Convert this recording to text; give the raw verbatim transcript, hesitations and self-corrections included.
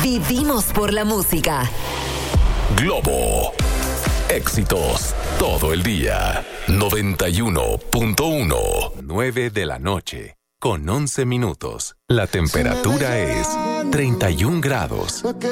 Vivimos por la música. Globo. Éxitos todo el día. noventa y uno punto uno. nueve de la noche. Con once minutos. La temperatura es treinta y un grados.